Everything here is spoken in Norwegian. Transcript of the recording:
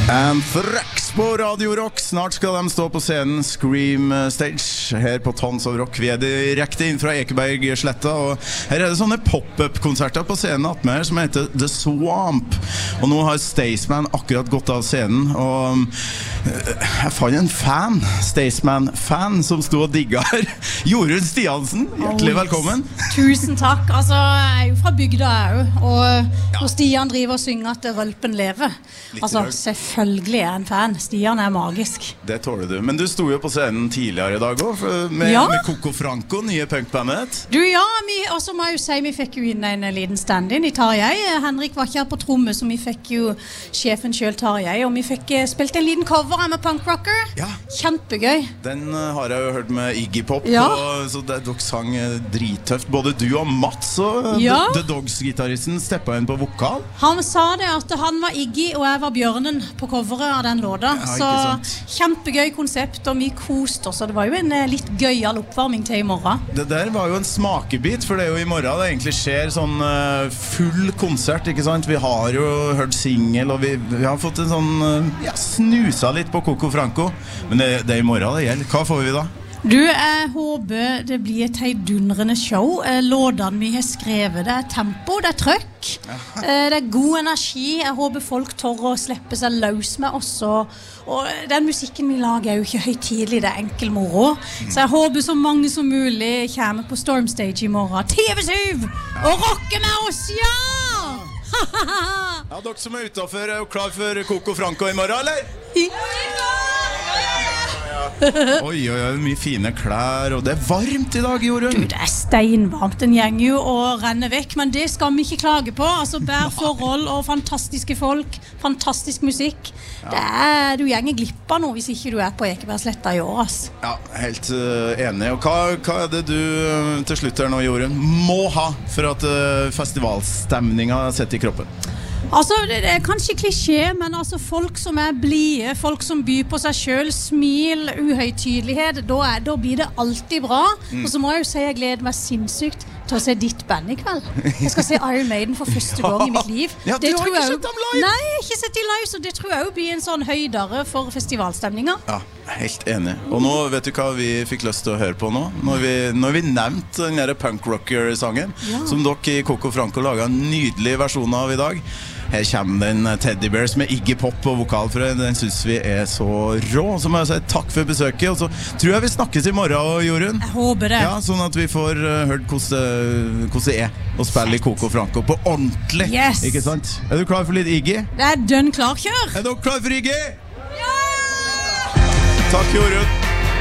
Anthrax på Radio Rock. Snart skal de stå på scenen Scream Stage her på Tons of Rock. Vi er direkte inn fra Ekeberg-sletta, og her er det sånne pop-up-konserter på scenen attmed her som heter The Swamp. Og nå har Staysman akkurat gått av scenen, og jeg fant en fan, Staysman-fan, som stod og digga her. Jorunn Stiansen, hjertelig velkommen. Tusen takk. Altså, jeg er jo fra bygda jeg, og Stian driver og synger at rølpen lever. Altså, selvfølgelig er jeg en fan. Stian er magisk. Det tåler du. Men du sto jo på scenen tidligere i dag også, med Coco Franco, nye punkbandet. Du, og så må jeg jo si, vi fikk jo inn en liten stand-in i Tarjei. Henrik var ikke her på tromme, så vi fikk jo sjefen selv Tarjei, og vi fikk spilt en liten cover her med punkrocker. Ja. Kjempegøy. Den har jeg jo hørt med Iggy Pop, så dere sang drittøft. Både du og Mats og The Dogs-gitaristen steppet inn på vokal. Han sa det at han var Iggy, og jeg var Bjørnen på coveret av den låta. Så kjempegøy konsept, og vi koste oss, og det var jo en litt gøyal oppvarming til i morgen. Det der var jo en smakebit, for det er jo i morgen det egentlig skjer sånn full konsert, ikke sant? Vi har jo hørt single, og vi har fått en sånn, snusa litt på Coco Franco, men det er i morgen det gjelder. Hva får vi da? Du, jeg håper det blir et heidundrende show. Låtene vi har skrevet, det er tempo, det er trøkk, det er god energi. Jeg håper folk tør å slippe seg løs med oss, og den musikken vi lager er jo ikke høytidelig, det er enkel moro. Så jeg håper så mange som mulig kommer på Stormstage i morgen, TV7, og rocker med oss, Ja, dere som er utenfor, er jo klar for Coco Franco i morgen, eller? Oi, mye fine klær, og det er varmt i dag, Jorunn. Du, det er steinvarmt, den gjenger jo og renner vekk, men det skal vi ikke klage på. Altså, bær forhold og fantastiske folk, fantastisk musikk. Du gjenger glipp av noe hvis ikke du er på Ekebergsletta i år, ass. Ja, helt enig. Og hva er det du til slutt her nå, Jorunn, må ha for at festivalstemningen setter i kroppen? Altså, det er kanskje klisjé, men altså folk som er blide, folk som byr på seg selv, smil, uhøytydelighet, da blir det alltid bra. Og så må jeg jo si jeg gleder meg sinnssykt til å se ditt band i kveld. Jeg skal se Iron Maiden for første gang i mitt liv. Ja, du har ikke sett dem live? Nei, jeg har ikke sett dem live, så det tror jeg jo blir en sånn høydere for festivalstemninger. Ja, helt enig. Og nå vet du hva vi fikk lyst til å høre på nå? Når vi nevnte den der punkrocker-sangen, som dere i Coco Franco laget en nydelig versjon av i dag. Her kommer den Teddy Bears med Iggy Pop og vokal, for den synes vi er så rå. Så må jeg si takk for besøket, og så tror jeg vi snakkes i morgen, Jorunn. Jeg håper det. Ja, sånn at vi får hørt hvordan det er å spille i Coco Franco på ordentlig. Yes. Ikke sant? Er du klar for litt Iggy? Det er dønn klar, kjør! Er dere klar for Iggy? Ja! Takk, Jorunn.